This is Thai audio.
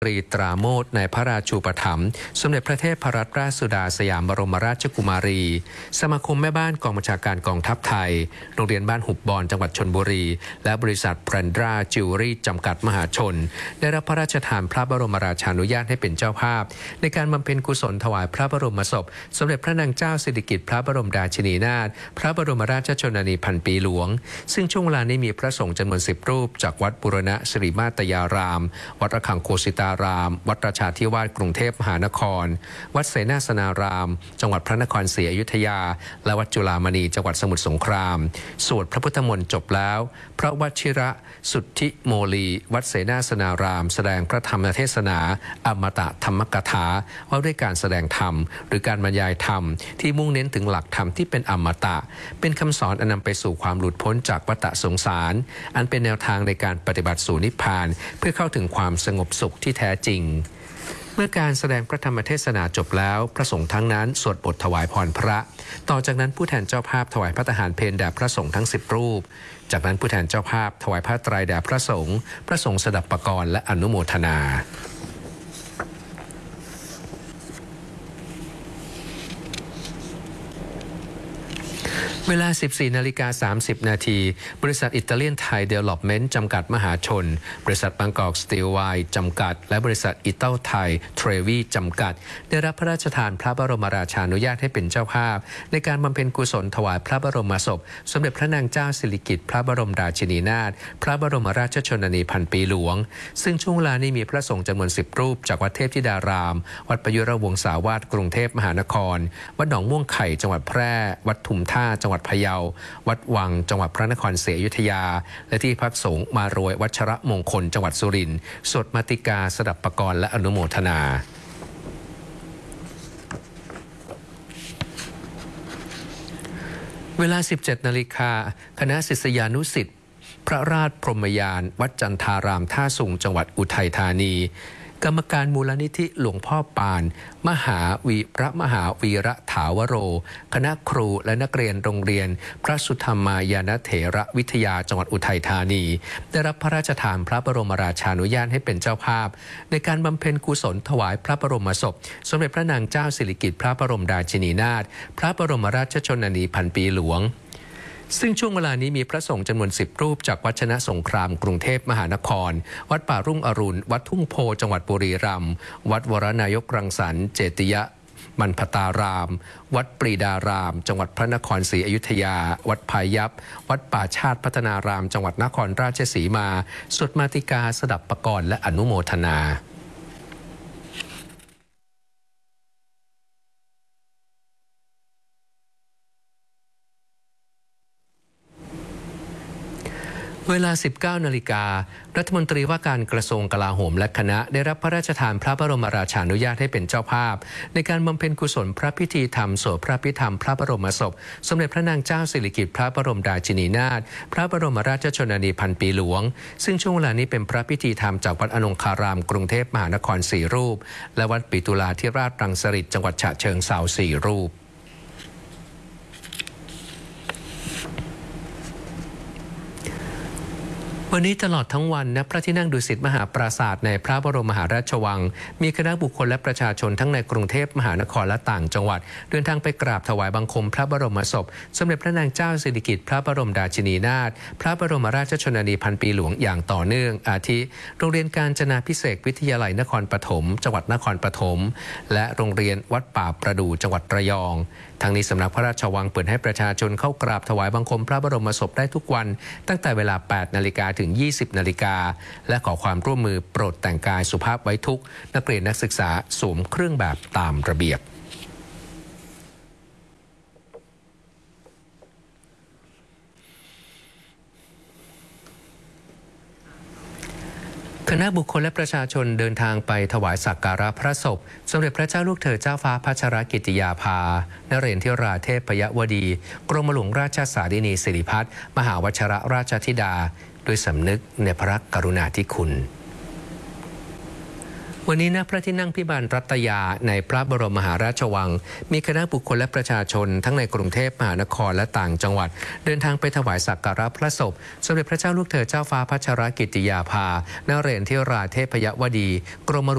รีตราโมทในพระราชูปถัมภ์สมเด็จพระเทพรัตนราชสุดาสยามบรมราชกุมารีสมาคมแม่บ้านกองบัญชาการกองทัพไทยโรงเรียนบ้านหุบบอนจังหวัดชลบุรีและบริษัทแพรนดราจิวเวลรี่จำกัดมหาชนได้รับพระราชทานพระบรมราชานุญาตให้เป็นเจ้าภาพในการบำเพ็ญกุศลถวายพระบรมศพสมเด็จพระนางเจ้าสิริกิติ์พระบรมราชินีนาถพระบรมราชชนนีพันปีหลวงซึ่งช่วงเวลานี้มีพระสงฆ์จำนวน10 รูปจากวัดบูรณะสิริมาตยารามวัดระฆังโคสิตารามวัดราชาธิวาสกรุงเทพมหานครวัดเสนาสนารามจังหวัดพระนครศรีอยุธยาและวัดจุฬามณีจังหวัดสมุทรสงครามสวดพระพุทธมนต์จบแล้วพระวชิระสุทธิโมลีวัดเสนาสนารามแสดงพระธรรมเทศนาอมตะธรรมกถาว่าด้วยการแสดงธรรมหรือการบรรยายธรรมที่มุ่งเน้นถึงหลักธรรมที่เป็นอมตะเป็นคำสอนอันนำไปสู่ความหลุดพ้นจากวัฏสงสารอันเป็นแนวทางในการปฏิบัติสู่นิพพานเพื่อเข้าถึงความสงบสุขที่แท้จริงเมื่อการแสดงพระธรรมเทศนาจบแล้วพระสงฆ์ทั้งนั้นสวดบทถวายพรพระต่อจากนั้นผู้แทนเจ้าภาพถวายพระทหารเพลแด่พระสงฆ์ทั้ง10 รูปจากนั้นผู้แทนเจ้าภาพถวายผ้าไตรแด่พระสงฆ์สดับปกรณ์และอนุโมทนาเวลา 14:30 นาทีบริษัทอิตาเลียนไทยเดเวล็อปเมนต์จำกัดมหาชนบริษัทบางกอกสตีลไวน์จำกัดและบริษัทอิตาลไทยเทรวีจำกัดได้รับพระราชทานพระบรมราชานุญาตให้เป็นเจ้าภาพในการบำเพ็ญกุศลถวายพระบรมศพสมเด็จพระนางเจ้าสิริกิติ์พระบรมราชินีนาถพระบรมราชชนนีพันปีหลวงซึ่งช่วงเวลานี้มีพระสงฆ์จำนวน10 รูปจากวัดเทพธิดารามวัดประยุรวงศาวาสกรุงเทพมหานครวัดหนองม่วงไข่จังหวัดแพร่วัดทุมท่าจังหวัดพะเยาวัดวังจังหวัดพระนครศรีอยุธยาและที่พักสงฆ์มารวยวัชระมงคลจังหวัดสุรินทร์สวดมาติกาสดับปกรณ์และอนุโมทนาเวลา 17 นาฬิกาคณะศิษยานุศิษย์พระราชพรหมยานวัดจันทารามท่าสุงจังหวัดอุทัยธานีกรรมการมูลนิธิหลวงพ่อปานพระมหาวีระถาวโรคณะครูและนักเรียนโรงเรียนพระสุธรรมายานเถระวิทยาจังหวัดอุทัยธานีได้รับพระราชทานพระบรมราชานุญาตให้เป็นเจ้าภาพในการบำเพ็ญกุศลถวายพระบรมศพสมเด็จพระนางเจ้าสิริกิติ์พระบรมราชินีนาถพระบรมราชชนนีพันปีหลวงซึ่งช่วงเวลานี้มีพระสงฆ์จำนวน10 รูปจากวัดชนะสงครามกรุงเทพมหานครวัดป่ารุ่งอรุณวัดทุ่งโพจังหวัดบุรีรัมย์วัดวรนายกรังสรรค์เจติยมัณฑตารามวัดปรีดารามจังหวัดพระนครศรีอยุธยาวัดพายัพวัดป่าชาติพัฒนารามจังหวัดนครราชสีมาสวดมาติกาสดับปกรณ์และอนุโมทนาเวลา 19 นาฬิการัฐมนตรีว่าการกระทรวงกลาโหมและคณะได้รับพระราชทานพระบรมราชานุญาตให้เป็นเจ้าภาพในการบำเพ็ญกุศลพระพิธีธรรมสวดพระพิธรรมพระบรมศพสมเด็จพระนางเจ้าสิริกิติ์พระบรมราชินีนาถพระบรมราชชนนีพันปีหลวงซึ่งช่วงเวลานี้เป็นพระพิธีธรรมจากวัดอนงคารามกรุงเทพมหานคร4 รูปและวัดปิตุลาธิราชรังสฤษฎ์จังหวัดฉะเชิงเทรา4 รูปวันนี้ตลอดทั้งวันณพระที่นั่งดุสิตมหาปราสาทในพระบรมมหาราชวังมีคณะบุคคลและประชาชนทั้งในกรุงเทพมหานครและต่างจังหวัดเดินทางไปกราบถวายบังคมพระบรมศพสมเด็จพระนางเจ้าสิริกิติ์พระบรมราชินีนาถพระบรมราชชนนีพันปีหลวงอย่างต่อเนื่องอาทิโรงเรียนกาญจนาภิเษกวิทยาลัยนครปฐมจังหวัดนครปฐมและโรงเรียนวัดป่าประดู่จังหวัดระยองทางนี้สำนักพระราชวังเปิดให้ประชาชนเข้ากราบถวายบังคมพระบรมศพได้ทุกวันตั้งแต่เวลา 8 นาฬิกาถึง 20 นาฬิกาและขอความร่วมมือโปรดแต่งกายสุภาพไว้ทุกนักเรียนนักศึกษาสวมเครื่องแบบตามระเบียบคณะบุคคลและประชาชนเดินทางไปถวายสักการะพระศพสมเด็จพระเจ้าลูกเธอเจ้าฟ้าพัชรกิติยาภานเรนทิราเทพยวดีกรมหลวงราชสารินีสิริพัฒน์มหาวชิรราชธิดาด้วยสำนึกในพระกรุณาธิคุณ วันนี้ณพระที่นั่งพิบาลรัตยาในพระบรมมหาราชวังมีคณะบุคคลและประชาชนทั้งในกรุงเทพมหานครและต่างจังหวัดเดินทางไปถวายสักการะพระศพสมเด็จพระเจ้าลูกเธอเจ้าฟ้าพัชรกิติยาภานเรนทิราเทพยวดีกรม